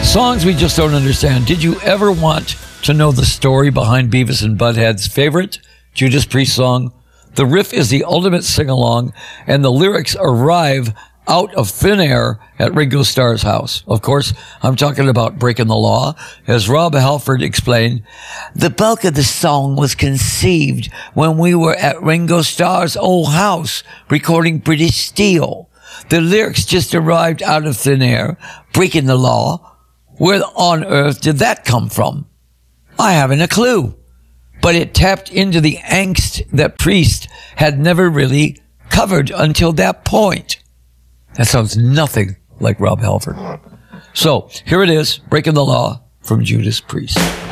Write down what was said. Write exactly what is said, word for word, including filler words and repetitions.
Songs we just don't understand. Did you ever want to know the story behind Beavis and Butthead's favorite Judas Priest song? The riff is the ultimate sing-along, and the lyrics arrive out of thin air at Ringo Starr's house. Of course, I'm talking about Breaking the Law. As Rob Halford explained, the bulk of the song was conceived when we were at Ringo Starr's old house recording British Steel. The lyrics just arrived out of thin air. Breaking the Law. Where on earth did that come from? I haven't a clue. But it tapped into the angst that Priest had never really covered until that point. That sounds nothing like Rob Halford. So, here it is, Breaking the Law from Judas Priest.